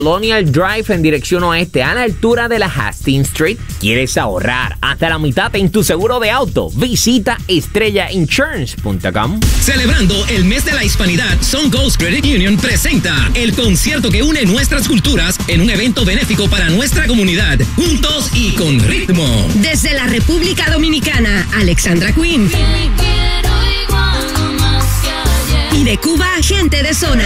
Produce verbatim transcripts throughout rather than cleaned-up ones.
Colonial Drive en dirección oeste a la altura de la Hastings Street. ¿Quieres ahorrar hasta la mitad en tu seguro de auto? Visita estrella insurance punto com. Celebrando el mes de la hispanidad, Suncoast Credit Union presenta el concierto que une nuestras culturas en un evento benéfico para nuestra comunidad, juntos y con ritmo. Desde la República Dominicana, Alexandra Queen. Y de Cuba, gente de zona.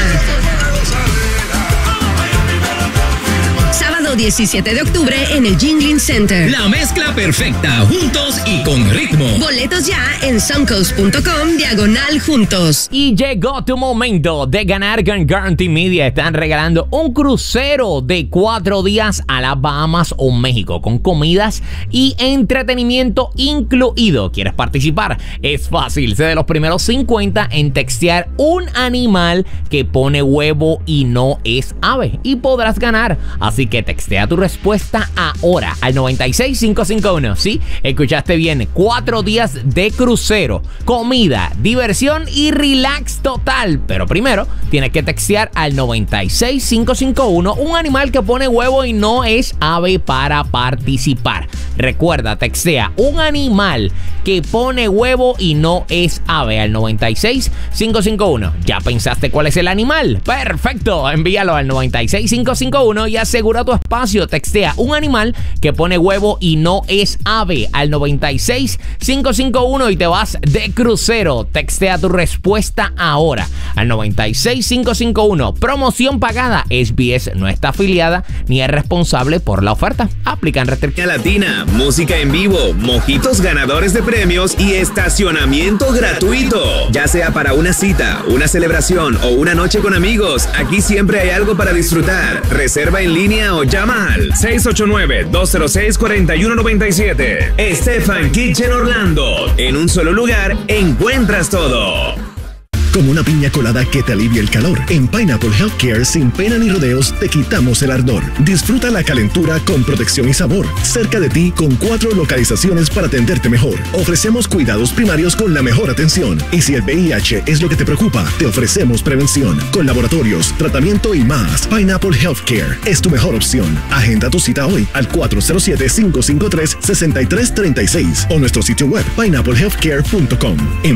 Sábado diecisiete de octubre en el Jingling Center. La mezcla perfecta, juntos y con ritmo. Boletos ya en suncoast punto com, diagonal juntos. Y llegó tu momento de ganar con Guarantee Media. Están regalando un crucero de cuatro días a las Bahamas o México con comidas y entretenimiento incluido. ¿Quieres participar? Es fácil. Sé de los primeros cincuenta en textear un animal que pone huevo y no es ave. Y podrás ganar. Así que textea tu respuesta ahora al noventa y seis cinco cinco uno. Sí, escuchaste bien. Cuatro días de crucero, comida, diversión y relax total. Pero primero tienes que textear al noventa y seis cinco cinco uno un animal que pone huevo y no es ave para participar. Recuerda, textea un animal que pone huevo y no es ave al noventa y seis cinco cinco uno. ¿Ya pensaste cuál es el animal? Perfecto, envíalo al noventa y seis cinco cinco uno y asegura tu espacio. Textea un animal que pone huevo y no es ave al noventa y seis cinco cinco uno y te vas de crucero. Textea tu respuesta ahora al noventa y seis cinco cinco uno. Promoción pagada. S B S no está afiliada ni es responsable por la oferta. Aplican restricciones. Latina, música en vivo, mojitos ganadores de premios y estacionamiento gratuito. Ya sea para una cita, una celebración o una noche con amigos, aquí siempre hay algo para disfrutar. Reserva en línea o llama al seis ocho nueve, dos cero seis, cuatro uno nueve siete. Estefan Kitchen Orlando. En un solo lugar encuentras todo. Como una piña colada que te alivia el calor. En Pineapple Healthcare, sin pena ni rodeos, te quitamos el ardor. Disfruta la calentura con protección y sabor. Cerca de ti, con cuatro localizaciones para atenderte mejor. Ofrecemos cuidados primarios con la mejor atención. Y si el V I H es lo que te preocupa, te ofrecemos prevención, con laboratorios, tratamiento y más. Pineapple Healthcare es tu mejor opción. Agenda tu cita hoy al cuatro cero siete, cinco cinco tres, seis tres tres seis o nuestro sitio web pineapple healthcare punto com.